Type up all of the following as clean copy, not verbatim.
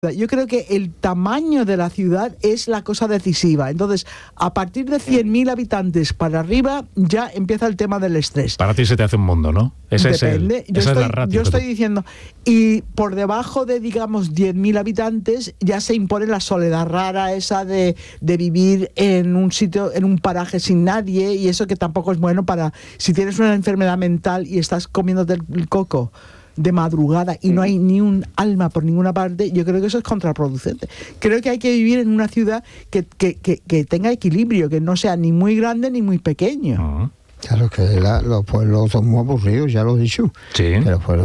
Yo creo que el tamaño de la ciudad es la cosa decisiva. Entonces, a partir de 100.000 habitantes para arriba, ya empieza el tema del estrés. Para ti se te hace un mundo, ¿no? Depende. Esa es la ratio. Yo estoy diciendo, y por debajo de, digamos, 10.000 habitantes, ya se impone la soledad rara esa de vivir en un sitio, en un paraje sin nadie, y eso que tampoco es bueno para, si tienes una enfermedad mental y estás comiéndote el coco de madrugada y no hay ni un alma por ninguna parte, yo creo que eso es contraproducente. Creo que hay que vivir en una ciudad que tenga equilibrio, que no sea ni muy grande ni muy pequeño. Uh-huh. Claro que los pueblos son muy aburridos, ya lo he dicho. Sí. Pero pues,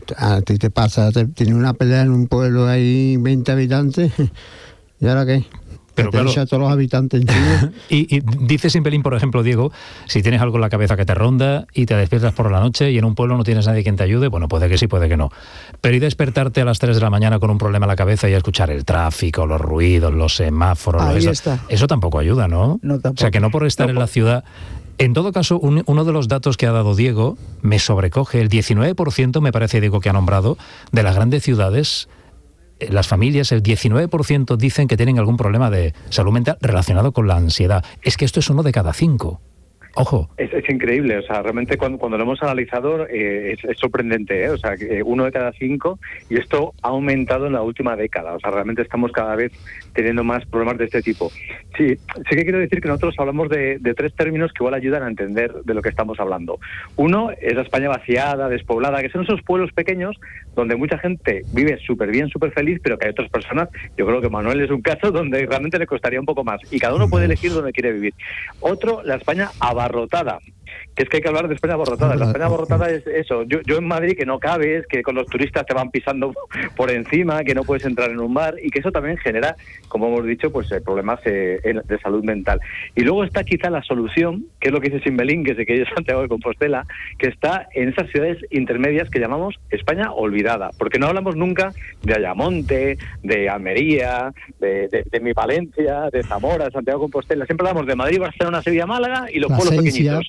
a ti te pasa, tienes una pelea en un pueblo, hay 20 habitantes, ¿y ahora qué? Pero claro, a todos los habitantes encima. y dice Simbelín, por ejemplo, Diego, si tienes algo en la cabeza que te ronda y te despiertas por la noche y en un pueblo no tienes nadie quien te ayude, bueno, puede que sí, puede que no. Pero y despertarte a las 3 de la mañana con un problema en la cabeza y escuchar el tráfico, los ruidos, los semáforos, eso tampoco ayuda, ¿no? No, tampoco. O sea, que no por estar en la ciudad. En todo caso, uno de los datos que ha dado Diego me sobrecoge. El 19%, me parece, Diego, que ha nombrado, de las grandes ciudades, las familias, el 19% dicen que tienen algún problema de salud mental relacionado con la ansiedad. Es que esto es 1 de cada 5. Ojo. Es increíble, o sea, realmente cuando lo hemos analizado es sorprendente, ¿eh? O sea, 1 de cada 5, y esto ha aumentado en la última década, o sea, realmente estamos cada vez teniendo más problemas de este tipo. Sí que quiero decir que nosotros hablamos de 3 términos que igual ayudan a entender de lo que estamos hablando. Uno es la España vaciada, despoblada, que son esos pueblos pequeños donde mucha gente vive súper bien, súper feliz, pero que hay otras personas, yo creo que Manuel es un caso donde realmente le costaría un poco más, y cada uno puede elegir dónde quiere vivir. Otro, la España abarrotada, que es que hay que hablar de España abarrotada. La España abarrotada es eso. Yo en Madrid, que no cabes, que con los turistas te van pisando por encima, que no puedes entrar en un bar, y que eso también genera, como hemos dicho, pues problemas de salud mental. Y luego está quizá la solución, que es lo que dice Simbelín, que se quede Santiago de Compostela, que está en esas ciudades intermedias que llamamos España olvidada, porque no hablamos nunca de Ayamonte, de Almería, de mi Valencia, de Zamora, de Santiago de Compostela. Siempre hablamos de Madrid, Barcelona, Sevilla, Málaga y los pueblos pequeñitos.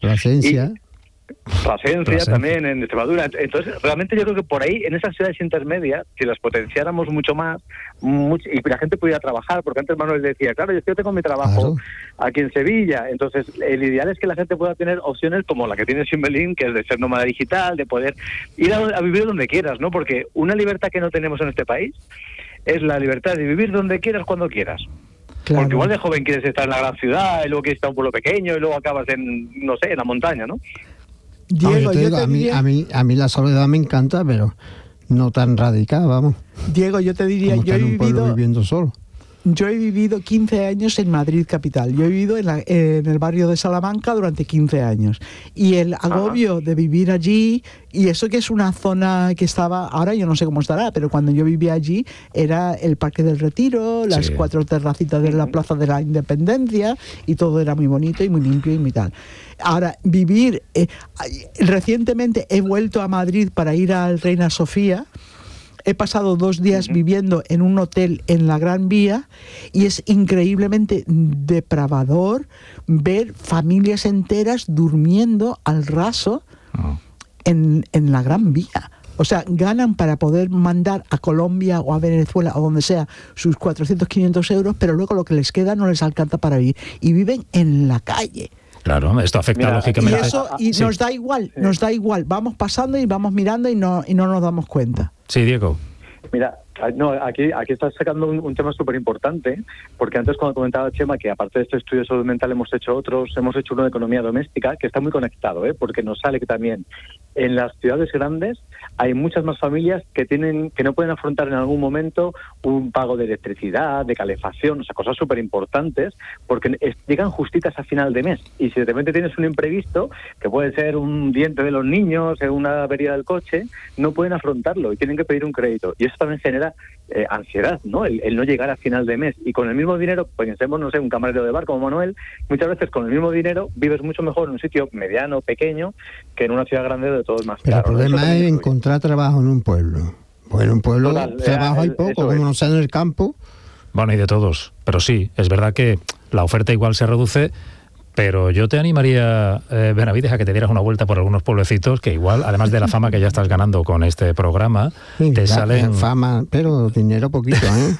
Plasencia también en Extremadura. Entonces, realmente yo creo que por ahí, en esas ciudades intermedias, si las potenciáramos mucho más, y la gente pudiera trabajar, porque antes Manuel decía, claro, yo tengo mi trabajo aquí en Sevilla, entonces el ideal es que la gente pueda tener opciones como la que tiene Simbelín, que es de ser nómada digital, de poder ir a vivir donde quieras, ¿no? Porque una libertad que no tenemos en este país es la libertad de vivir donde quieras, cuando quieras. Claro. Porque igual de joven quieres estar en la gran ciudad, y luego quieres estar en un pueblo pequeño, y luego acabas en, no sé, en la montaña, ¿no? Diego, a mí la soledad me encanta, pero no tan radical, vamos. Diego, yo te diría, yo viviendo solo. Yo he vivido 15 años en Madrid capital. Yo he vivido en el barrio de Salamanca durante 15 años. Y el agobio de vivir allí, y eso que es una zona que estaba, ahora yo no sé cómo estará, pero cuando yo vivía allí era el Parque del Retiro, las 4 terracitas de la Plaza de la Independencia, y todo era muy bonito y muy limpio y muy tal. Ahora, vivir... recientemente he vuelto a Madrid para ir al Reina Sofía. He pasado 2 días viviendo en un hotel en la Gran Vía, y es increíblemente depravador ver familias enteras durmiendo al raso en la Gran Vía. O sea, ganan para poder mandar a Colombia o a Venezuela o donde sea sus 400, 500 euros, pero luego lo que les queda no les alcanza para vivir. Y viven en la calle. Claro, esto afecta lógicamente. Y nos da igual. Vamos pasando y vamos mirando y no nos damos cuenta. Sí, Diego. Mira, no, aquí estás sacando un tema súper importante, porque antes cuando comentaba Chema que aparte de este estudio de salud mental hemos hecho uno de economía doméstica, que está muy conectado, porque nos sale que también en las ciudades grandes hay muchas más familias que no pueden afrontar en algún momento un pago de electricidad, de calefacción, o sea, cosas súper importantes, porque llegan justitas a final de mes, y si de repente tienes un imprevisto, que puede ser un diente de los niños, una avería del coche, no pueden afrontarlo y tienen que pedir un crédito, y eso también genera ansiedad, ¿no? El no llegar a final de mes, y con el mismo dinero, pensemos, no sé, un camarero de bar como Manuel, muchas veces con el mismo dinero vives mucho mejor en un sitio mediano, pequeño, que en una ciudad grande de todo es más pero caro. El problema es encontrar trabajo en un pueblo. Pues en un pueblo trabajo hay poco, como no sea en el campo. Bueno, y de todos. Pero sí, es verdad que la oferta igual se reduce, Pero yo te animaría, Benavides, a que te dieras una vuelta por algunos pueblecitos que igual, además de la fama que ya estás ganando con este programa, Sí, te salen... fama, pero dinero poquito, ¿eh?